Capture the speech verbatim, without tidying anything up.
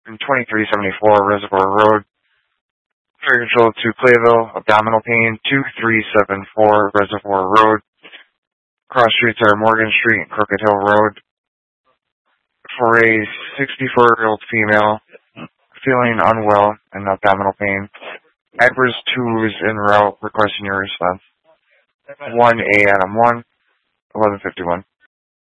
twenty-three seventy-four Reservoir Road. Fire control to Clayville. Abdominal pain, two three seven four Reservoir Road. Cross streets are Morgan Street and Crooked Hill Road. For a sixty-four-year-old female feeling unwell and abdominal pain. Adverse twos en route requesting your response. one A Adam one, eleven fifty-one.